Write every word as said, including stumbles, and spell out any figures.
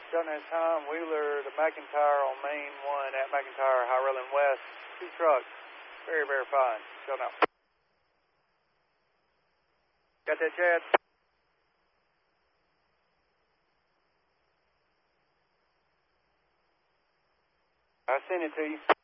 Done that Tom Wheeler to McIntyre on Main one at McIntyre, High Rolling West. Two trucks. Very, very fine. Shut up. Got that, Chad? I sent it to you.